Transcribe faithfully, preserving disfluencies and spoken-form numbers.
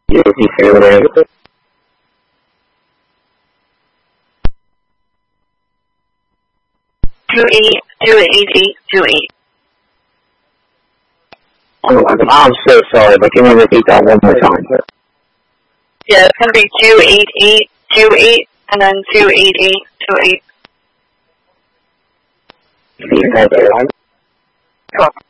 You, you say what it is? Two eight, two eight eight, two eight. Oh, I'm so sorry, but can you repeat that one more time? Yeah, it's going to be two eight eight, two eight, and then two eight eight, two eight. Can you repeat that? Cool.